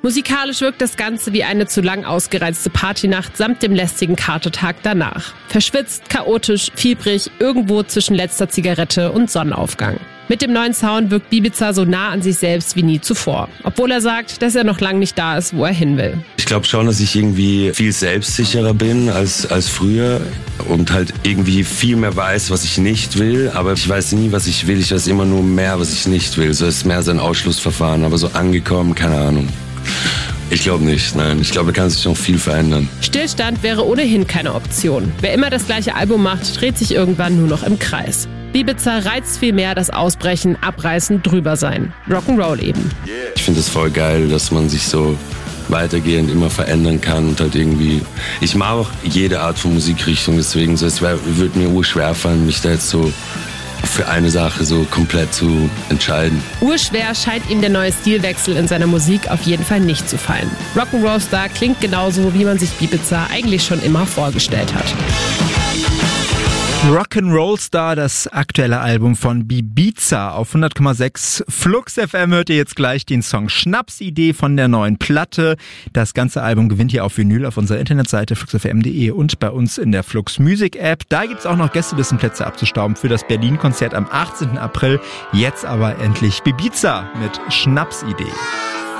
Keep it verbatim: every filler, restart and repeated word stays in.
Musikalisch wirkt das Ganze wie eine zu lang ausgereizte Partynacht samt dem lästigen Katertag danach. Verschwitzt, chaotisch, fiebrig, irgendwo zwischen letzter Zigarette und Sonnenaufgang. Mit dem neuen Sound wirkt Bibiza so nah an sich selbst wie nie zuvor. Obwohl er sagt, dass er noch lange nicht da ist, wo er hin will. Ich glaube schon, dass ich irgendwie viel selbstsicherer bin als, als früher und halt irgendwie viel mehr weiß, was ich nicht will. Aber ich weiß nie, was ich will. Ich weiß immer nur mehr, was ich nicht will. So ist mehr so ein Ausschlussverfahren. Aber so angekommen, keine Ahnung. Ich glaube nicht, nein. Ich glaube, da kann sich noch viel verändern. Stillstand wäre ohnehin keine Option. Wer immer das gleiche Album macht, dreht sich irgendwann nur noch im Kreis. Bibiza reizt viel mehr das Ausbrechen, Abreißen, drüber sein. Rock'n'Roll eben. Ich finde es voll geil, dass man sich so weitergehend immer verändern kann und halt irgendwie... Ich mag auch jede Art von Musikrichtung, deswegen so, es würde mir urschwer fallen, mich da jetzt so für eine Sache so komplett zu entscheiden. Urschwer scheint ihm der neue Stilwechsel in seiner Musik auf jeden Fall nicht zu fallen. Rock'n'Roll-Star klingt genauso, wie man sich Bibiza eigentlich schon immer vorgestellt hat. Rock'n'Roll Star, das aktuelle Album von Bibiza auf hundert Komma sechs Flux F M. Hört ihr jetzt gleich den Song Schnapsidee von der neuen Platte. Das ganze Album gewinnt ihr auf Vinyl auf unserer Internetseite flux f m punkt d e und bei uns in der Flux Music App. Da gibt's auch noch Gästelistenplätze abzustauben für das Berlin-Konzert am achtzehnten April. Jetzt aber endlich Bibiza mit Schnapsidee.